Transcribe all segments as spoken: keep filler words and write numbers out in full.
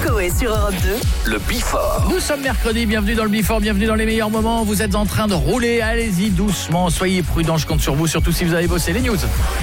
Coé sur Europe deux. Le Before. Nous sommes mercredi, bienvenue dans le Before, bienvenue dans les meilleurs moments. Vous êtes en train de rouler, allez-y doucement, soyez prudents, je compte sur vous, surtout si vous avez bossé les news.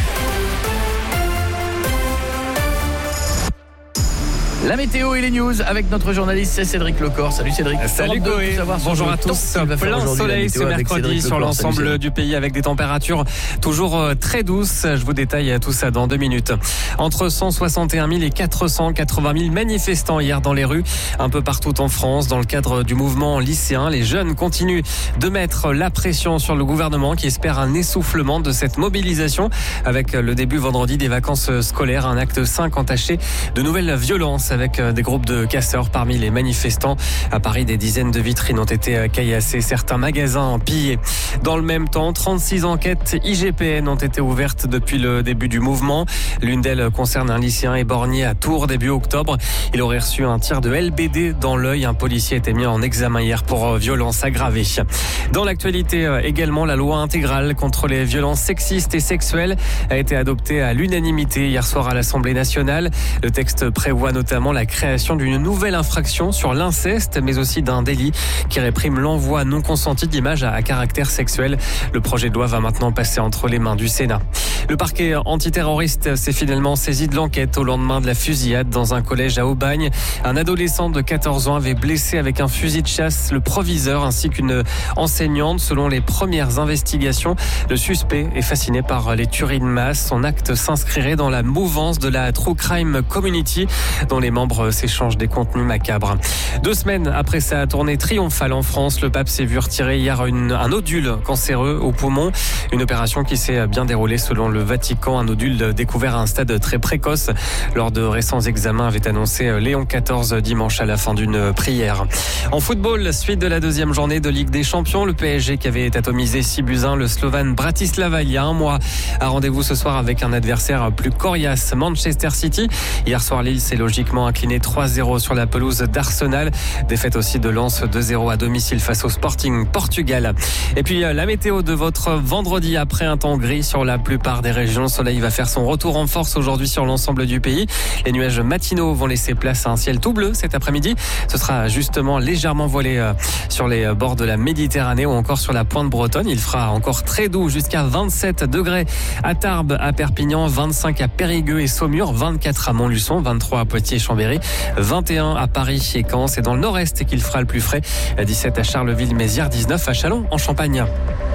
La météo et les news avec notre journaliste, c'est Cédric Lecor. Salut Cédric. Salut Coé. Bonjour à tous. Plein soleil ce mercredi sur l'ensemble du pays avec des températures toujours très douces. Je vous détaille tout ça dans deux minutes. Entre cent soixante et un mille et quatre cent quatre-vingt mille manifestants hier dans les rues, un peu partout en France. Dans le cadre du mouvement lycéen, les jeunes continuent de mettre la pression sur le gouvernement qui espère un essoufflement de cette mobilisation avec le début vendredi des vacances scolaires. Un acte cinq entaché de nouvelles violences avec des groupes de casseurs parmi les manifestants. À Paris, des dizaines de vitrines ont été caillassées, certains magasins pillés. Dans le même temps, trente-six enquêtes I G P N ont été ouvertes depuis le début du mouvement. L'une d'elles concerne un lycéen éborgné à Tours début octobre. Il aurait reçu un tir de L B D dans l'œil. Un policier a été mis en examen hier pour violence aggravée. Dans l'actualité également, la loi intégrale contre les violences sexistes et sexuelles a été adoptée à l'unanimité hier soir à l'Assemblée nationale. Le texte prévoit notamment la création d'une nouvelle infraction sur l'inceste, mais aussi d'un délit qui réprime l'envoi non consenti d'images à caractère sexuel. Le projet de loi va maintenant passer entre les mains du Sénat. Le parquet antiterroriste s'est finalement saisi de l'enquête au lendemain de la fusillade dans un collège à Aubagne. Un adolescent de quatorze ans avait blessé avec un fusil de chasse le proviseur ainsi qu'une enseignante. Selon les premières investigations, le suspect est fasciné par les tueries de masse. Son acte s'inscrirait dans la mouvance de la True Crime Community, dont les membres s'échangent des contenus macabres. Deux semaines après sa tournée triomphale en France, le pape s'est vu retirer hier une, un nodule cancéreux au poumon. Une opération qui s'est bien déroulée selon le Vatican. Un nodule découvert à un stade très précoce. Lors de récents examens, avait annoncé Léon quatorze dimanche à la fin d'une prière. En football, suite de la deuxième journée de Ligue des Champions, le P S G qui avait atomisé six buts à un le Slovane Bratislava il y a un mois a rendez-vous ce soir avec un adversaire plus coriace, Manchester City. Hier soir, Lille s'est logiquement incliné trois zéro sur la pelouse d'Arsenal. Défaite aussi de Lens deux zéro à domicile face au Sporting Portugal. Et puis la météo de votre vendredi après un temps gris sur la plupart des régions. Le soleil va faire son retour en force aujourd'hui sur l'ensemble du pays. Les nuages matinaux vont laisser place à un ciel tout bleu cet après-midi. Ce sera justement légèrement voilé sur les bords de la Méditerranée ou encore sur la pointe bretonne. Il fera encore très doux jusqu'à vingt-sept degrés à Tarbes, à Perpignan, vingt-cinq à Périgueux et Saumur, vingt-quatre à Montluçon, vingt-trois à Poitiers et Chambéry, vingt et un à Paris et Caen. C'est dans le nord-est qu'il fera le plus frais. dix-sept à Charleville-Mézières, dix-neuf à Châlons en Champagne.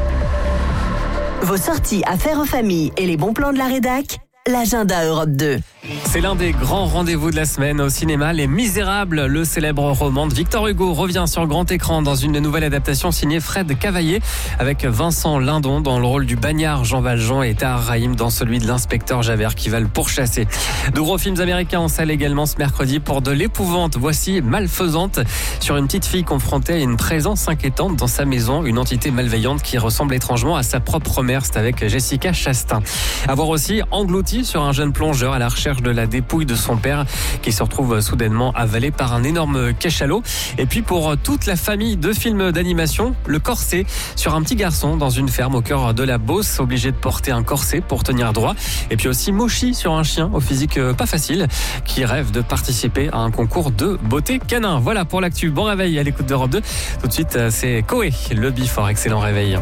Vos sorties à faire en famille et les bons plans de la rédac, l'agenda Europe deux. C'est l'un des grands rendez-vous de la semaine au cinéma. Les Misérables, le célèbre roman de Victor Hugo, revient sur grand écran dans une nouvelle adaptation signée Fred Cavaillé avec Vincent Lindon dans le rôle du bagnard Jean Valjean et Tahar Rahim dans celui de l'inspecteur Javert qui va le pourchasser. De gros films américains en salle également ce mercredi pour de l'épouvante. Voici Malfaisante, sur une petite fille confrontée à une présence inquiétante dans sa maison, une entité malveillante qui ressemble étrangement à sa propre mère. C'est avec Jessica Chastain. À voir aussi Englouti, sur un jeune plongeur à la recherche de la dépouille de son père qui se retrouve soudainement avalé par un énorme cachalot. Et puis pour toute la famille de films d'animation, Le Corset, sur un petit garçon dans une ferme au cœur de la Beauce, obligé de porter un corset pour tenir droit. Et puis aussi Mochi, sur un chien au physique pas facile qui rêve de participer à un concours de beauté canin. Voilà pour l'actu. Bon réveil à l'écoute d'Europe deux. Tout de suite, c'est Coé, le Before. Excellent réveil.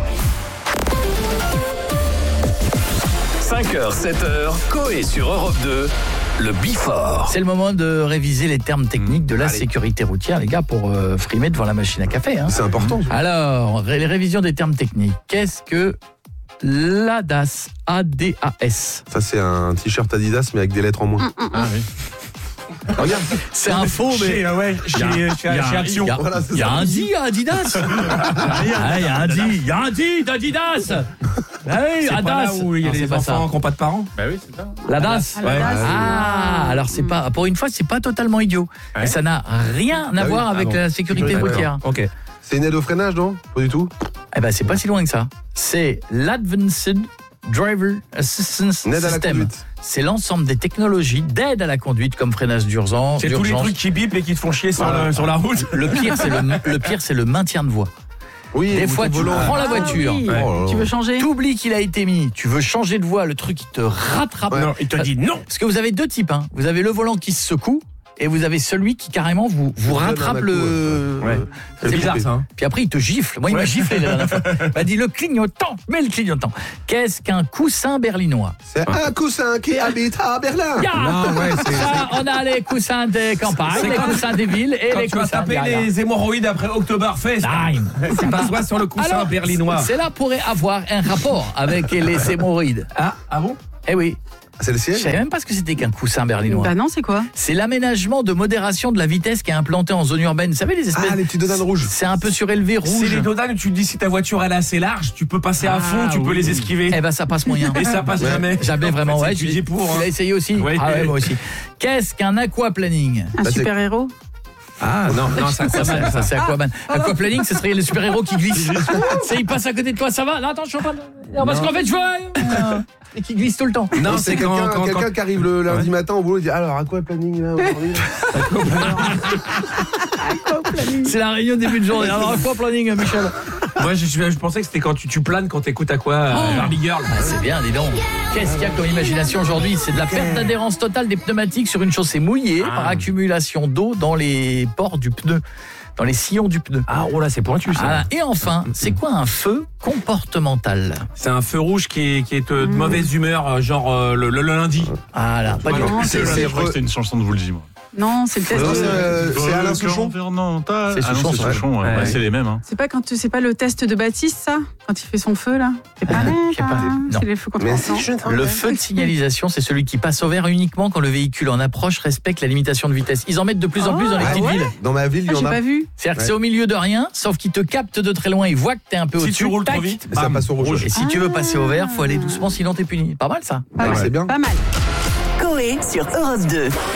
cinq heures, sept heures, Coé sur Europe deux, le Before. C'est le moment de réviser les termes techniques de la Allez. sécurité routière, les gars, pour euh, frimer devant la machine à café. Hein. C'est important. Alors, ré- les révisions des termes techniques. Qu'est-ce que l'A D A S? A D A S. Ça, c'est un t-shirt Adidas, mais avec des lettres en moins. Ah oui. Regarde. C'est un faux, mais... Chez, euh, ouais, chez, Il y a- chez, il y a- chez Action. Il y a, Voilà, c'est il y a ça. un dit à Adidas. Ah, il y a un dit, il y a un dit d'Adidas. Ah oui, C'est pas là Adas. où il y a Non, c'est des pas enfants ça. qui n'ont pas de parents. La D A S. Ouais. Ah, alors c'est pas, pour une fois, c'est pas totalement idiot. Ouais. Et ça n'a rien à Ah oui, voir ah avec bon. la sécurité D'accord. routière. Ok. C'est une aide au freinage, non? Pas du tout. Eh ben, c'est pas si loin que ça. C'est l'Advanced Driver Assistance Une aide à la System. conduite. C'est l'ensemble des technologies d'aide à la conduite comme freinage d'urgence. C'est tous les d'urgence. trucs qui bipent et qui te font chier sur, Voilà. le- sur la route. Le pire, c'est le, le pire, c'est le maintien de voie. Oui. Des ou fois, ton tu volant. prends la voiture, Ah oui. Ouais. Oh là là. Tu veux changer? t'oublies qu'il a été mis, tu veux changer de voie, le truc il te rattrape. Ouais. Non, il te dit non. Parce que vous avez deux types, hein. Vous avez le volant qui se secoue et vous avez celui qui carrément vous, vous Donne un rattrape coup, le... ouais. C'est bizarre ça. Hein. Puis après, il te gifle. Moi, il m'a giflé la dernière fois. Il m'a dit le clignotant, mais le clignotant. Qu'est-ce qu'un coussin berlinois? C'est un coussin qui habite à Berlin. Ya Non, ouais, c'est- Ça, on a les coussins des campagnes, C'est les quand- coussins des villes et Quand les tu vas coussins taper derrière. les hémorroïdes après Oktoberfest, Time. c'est pas soit sur le coussin Alors, berlinois. Cela pourrait avoir un rapport avec les hémorroïdes. Ah, ah bon? Eh oui. C'est le Je ciel. savais même pas ce que c'était qu'un coussin berlinois. Bah non, c'est quoi? C'est l'aménagement de modération de la vitesse qui est implanté en zone urbaine. Vous savez, les espèces... Ah, les petits dodanes rouges. C'est un peu surélevé, C'est rouge. les dodanes où tu te dis si ta voiture elle est assez large, tu peux passer à Ah, fond, tu peux oui. les esquiver. Eh ben, ça passe moyen. Et ça passe Ouais. jamais. Jamais vraiment, En fait, ouais. c'est Tu étudié pour. tu hein. l'as essayé aussi? Ouais. Ah ouais, moi aussi. Qu'est-ce qu'un aquaplaning? Un Bah, c'est- super-héros? Ah non, non, ça, Ça, ça, c'est- ça, ça, c'est aquaman. Aquaplaning, ce serait le super-héros qui glisse. C'est, il passe à côté de toi, ça va? Non, attends, je suis en train de... Non, parce qu'en fait, je vois... Et qui glisse tout le temps. Non, Et c'est c'est quand, quelqu'un quand, quelqu'un quand- qui arrive le lundi matin au boulot et dit alors à quoi planning là aujourd'hui là C'est la réunion début de journée. Alors, aquaplaning, Michel. Moi, je, je, je pensais que c'était quand tu, tu planes quand t'écoutes à quoi euh, Barbie Girl. Ah, c'est bien, dis donc. Qu'est-ce qu'il y a comme imagination aujourd'hui? C'est de la perte d'adhérence totale des pneumatiques sur une chaussée mouillée par accumulation d'eau dans les pores du pneu, dans les sillons du pneu. Ah, oh là, c'est pointu ça. Ah, et enfin, c'est quoi un feu comportemental? C'est un feu rouge qui est, qui est euh, de mauvaise humeur, euh, genre euh, le, le lundi. Voilà, pas du tout. Non, C'est c'est- c'est Je crois que c'était une chanson de Woolsey, moi. Non, c'est le test. Non, c'est de- euh, c'est Alain Souchon. C'est Ah non, Souchon, c'est ça. Souchon, ouais. Ouais. Ouais, c'est les mêmes. Hein. C'est pas quand tu- c'est pas le test de Baptiste, ça? Quand il fait son feu, là? C'est pas, je sais pas. Non. c'est les feux Mais comportementaux. si je Le feu de signalisation, c'est celui qui passe au vert uniquement quand le véhicule en approche respecte la limitation de vitesse. Ils en mettent de plus en plus dans les Ah petites ouais villes. Dans ma ville, il Ah, y en j'ai a. pas vu. C'est-à-dire que Ouais. c'est au milieu de rien, sauf qu'il te capte de très loin, il voit que t'es un peu Si au-dessus. tu roules tac. trop vite, Ça bam, passe au rouge. Et si tu veux passer au vert, faut aller doucement, sinon t'es puni. Pas mal ça. Pas Ouais, mal. c'est bien. Pas mal. Coé sur Europe deux.